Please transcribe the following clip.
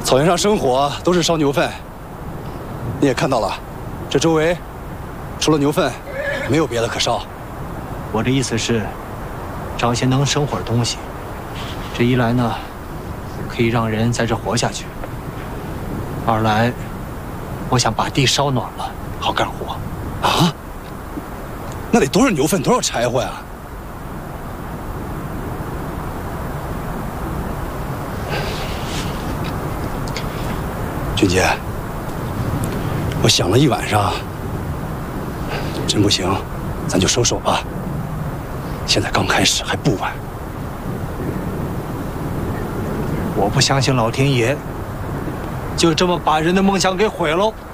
草原上生火都是烧牛粪，你也看到了，这周围除了牛粪，没有别的可烧。 我的意思是，找些能生火的东西。这一来呢，可以让人在这活下去；二来，我想把地烧暖了，好干活。 啊？那得多少牛粪，多少柴火呀？俊杰，我想了一晚上，真不行，咱就收手吧。现在刚开始，还不晚。 我不相信老天爷就这么把人的梦想给毁了。